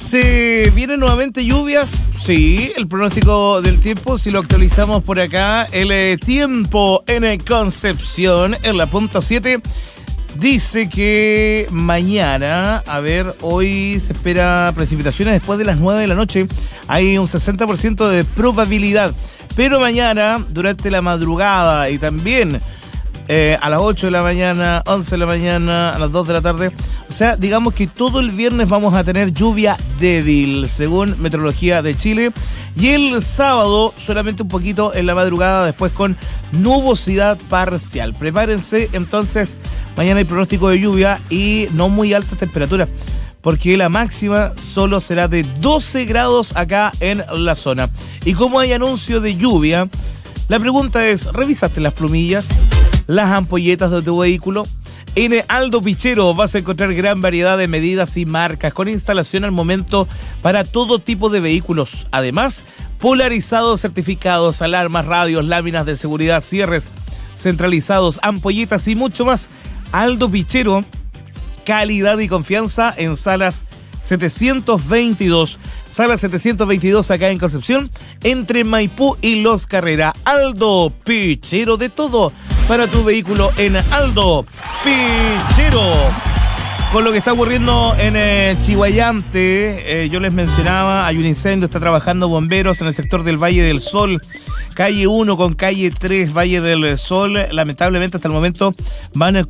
¿Se vienen nuevamente lluvias? Sí, el pronóstico del tiempo, si lo actualizamos por acá, el tiempo en Concepción, en la punta 7, dice que mañana, hoy se espera precipitaciones después de las 9 de la noche, hay un 60% de probabilidad, pero mañana, durante la madrugada y también a las 8 de la mañana, 11 de la mañana, a las 2 de la tarde. O sea, digamos que todo el viernes vamos a tener lluvia débil, según Meteorología de Chile. Y el sábado, solamente un poquito en la madrugada, después con nubosidad parcial. Prepárense, entonces, mañana hay pronóstico de lluvia y no muy altas temperaturas, porque la máxima solo será de 12 grados acá en la zona. Y como hay anuncio de lluvia, la pregunta es, ¿revisaste las plumillas? Las ampolletas de tu vehículo. En Aldo Pichero vas a encontrar gran variedad de medidas y marcas con instalación al momento para todo tipo de vehículos. Además, polarizados, certificados, alarmas, radios, láminas de seguridad, cierres centralizados, ampolletas y mucho más. Aldo Pichero, calidad y confianza en salas 722. Sala 722 acá en Concepción, entre Maipú y Los Carrera. Aldo Pichero, de todo para tu vehículo en Aldo Pichero. Con lo que está ocurriendo en Chihuayante, yo les mencionaba, hay un incendio, está trabajando bomberos en el sector del Valle del Sol, calle 1 con calle 3, Valle del Sol. Lamentablemente hasta el momento van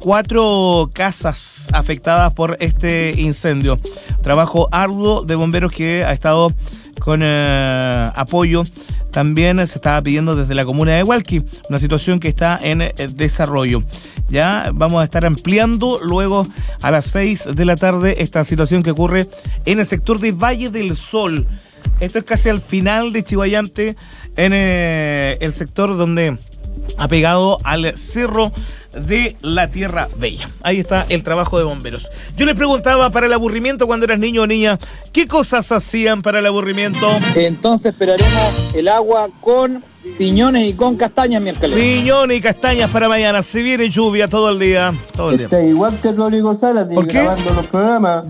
4 casas afectadas por este incendio. Trabajo arduo de bomberos que ha estado con apoyo. También se estaba pidiendo desde la comuna de Hualqui, una situación que está en desarrollo. Ya vamos a estar ampliando luego a las 6 de la tarde esta situación que ocurre en el sector de Valle del Sol. Esto es casi al final de Chihuayante, en el sector donde ha pegado al cerro de la Tierra Bella. Ahí está el trabajo de bomberos. Yo les preguntaba, para el aburrimiento cuando eras niño o niña, ¿qué cosas hacían para el aburrimiento? Entonces esperaremos el agua con piñones y con castañas miércoles. Piñones y castañas para mañana. Se viene lluvia todo el día. Todo el día. Está igual que Rodrigo Salas, grabando los programas.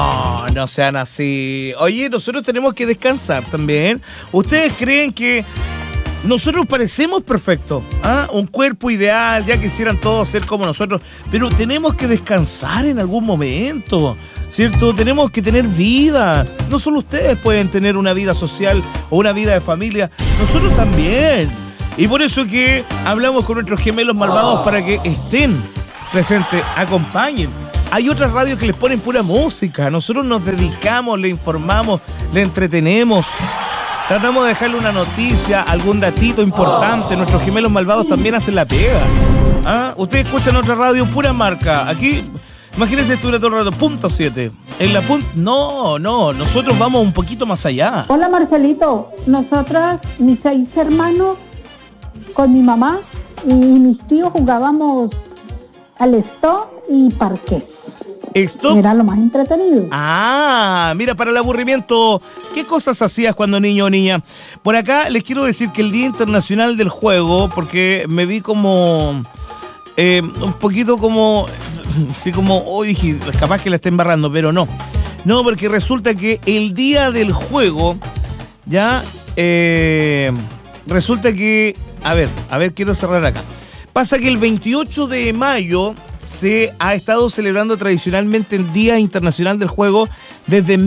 No sean así. Oye, nosotros tenemos que descansar también. ¿Ustedes creen que nosotros parecemos perfectos? Un cuerpo ideal, ya quisieran todos ser como nosotros, pero tenemos que descansar en algún momento, ¿cierto? Tenemos que tener vida. No solo ustedes pueden tener una vida social o una vida de familia, nosotros también. Y por eso que hablamos con nuestros gemelos malvados para que estén presentes, acompañen. Hay otras radios que les ponen pura música. Nosotros nos dedicamos, le informamos, le entretenemos. Tratamos de dejarle una noticia, algún datito importante. Nuestros gemelos malvados también hacen la pega. Ustedes escuchan otra radio, pura marca. Aquí, imagínense, estuviera todo el rato, punto 7. En la punta, no, nosotros vamos un poquito más allá. Hola Marcelito, nosotras, mis 6 hermanos, con mi mamá y mis tíos jugábamos al stop y parqués. ¿Stop? Era lo más entretenido. Mira, para el aburrimiento, ¿qué cosas hacías cuando niño o niña? Por acá les quiero decir que el Día Internacional del Juego, porque me vi como un poquito como, sí, como, hoy dije, capaz que la esté embarrando, pero no. No, porque resulta que el Día del Juego, ya, resulta que, a ver, quiero cerrar acá. Pasa que el 28 de mayo se ha estado celebrando tradicionalmente el Día Internacional del Juego desde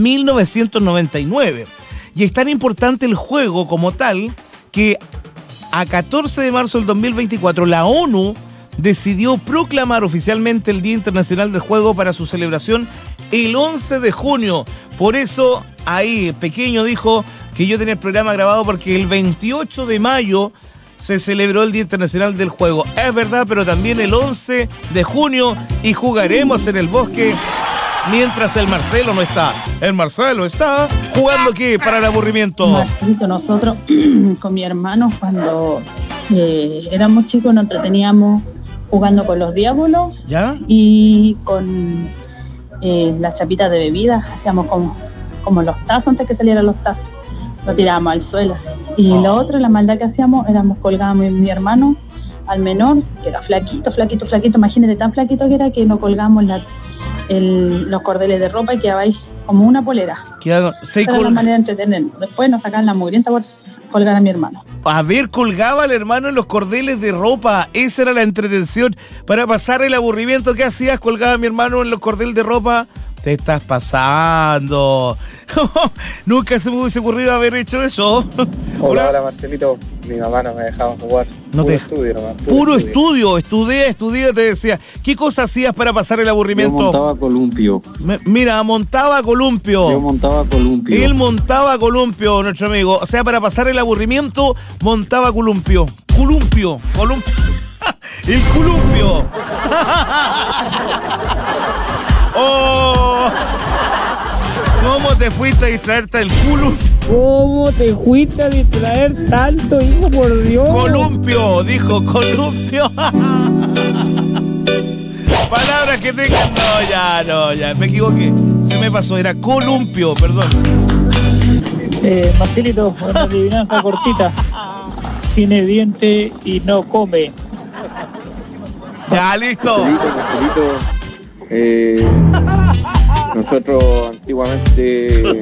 1999. Y es tan importante el juego como tal que a 14 de marzo del 2024 la ONU decidió proclamar oficialmente el Día Internacional del Juego para su celebración el 11 de junio. Por eso ahí Pequeño dijo que yo tenía el programa grabado porque el 28 de mayo se celebró el Día Internacional del Juego. Es verdad, pero también el 11 de junio y jugaremos en el bosque mientras el Marcelo no está. El Marcelo está jugando, ¿qué? Para el aburrimiento. Marcelito, nosotros con mi hermano cuando éramos chicos nos entreteníamos jugando con los diábolos. ¿Ya? Y con las chapitas de bebidas. Hacíamos como los tazos antes que salieran los tazos. Lo tirábamos al suelo así. Y lo otro, la maldad que hacíamos, colgábamos mi hermano al menor, que era flaquito, imagínate tan flaquito que era que nos colgamos los cordeles de ropa y quedaba ahí como una polera. Esa era la manera de entretenernos. Después nos sacaban la mugrienta por colgar a mi hermano. A ver, colgaba al hermano en los cordeles de ropa. Esa era la entretención. Para pasar el aburrimiento, ¿qué hacías? Colgaba a mi hermano en los cordeles de ropa. Te estás pasando. Nunca se me hubiese ocurrido haber hecho eso. Hola, Marcelito. Mi mamá no me dejaba jugar. Estudio, nomás. Puro estudio. Estudia, te decía. ¿Qué cosas hacías para pasar el aburrimiento? Yo montaba columpio. Montaba columpio. Yo montaba columpio. Él montaba columpio, nuestro amigo. O sea, para pasar el aburrimiento, montaba columpio. Columpio. El columpio. ¡Oh! ¿Cómo te fuiste a distraerte del culo? ¿Cómo te fuiste a distraer tanto, hijo, por Dios? Columpio, dijo, columpio. Palabras que tengan. No, ya, me equivoqué. Se me pasó, era columpio, perdón. Marcelito, una adivinanza cortita. Tiene diente y no come. Ya, listo. Marcelito. Nosotros antiguamente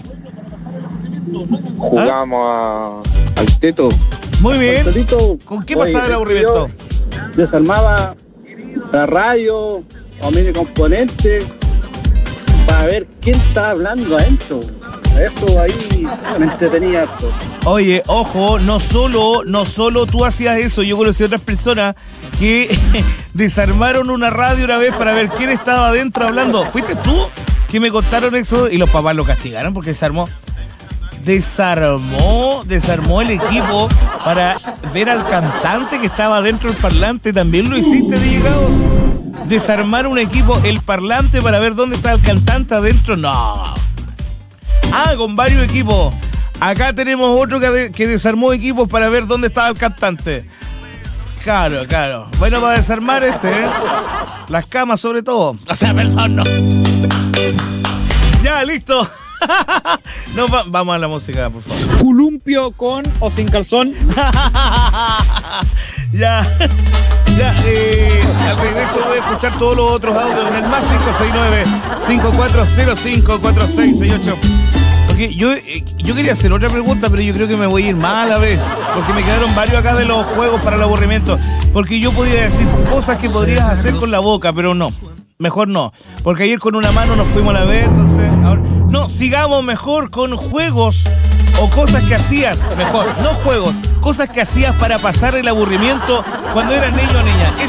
jugábamos al teto. Muy bien. Marcelito, ¿Con qué pasaba el aburrimiento? Desarmaba la radio o mini componente para ver quién está hablando adentro. Eso ahí me entretenía harto. Oye, ojo, no solo tú hacías eso, yo conocí a otras personas que desarmaron una radio una vez para ver quién estaba adentro hablando. ¿Fuiste tú que me contaron eso? Y los papás lo castigaron porque desarmó el equipo para ver al cantante que estaba dentro del parlante. ¿También lo hiciste, Diego? Desarmar un equipo, el parlante, para ver dónde está el cantante adentro. No. Con varios equipos. Acá tenemos otro que desarmó equipos para ver dónde estaba el cantante. Claro. Bueno, para desarmar las camas sobre todo. O sea, perdón, no. Ya, listo. No, vamos a la música, por favor. ¿Columpio con o sin calzón? Ya, al regreso voy a escuchar todos los otros audios en el más 569-5405-4668. Porque yo quería hacer otra pregunta, pero yo creo que me voy a ir mal a ver, porque me quedaron varios acá de los juegos para el aburrimiento. Porque yo podía decir cosas que podrías hacer con la boca, pero no. Mejor no, porque ayer con una mano nos fuimos a la vez, entonces ahora... No, sigamos mejor con juegos o cosas que hacías, mejor, no juegos, cosas que hacías para pasar el aburrimiento cuando eras niño o niña.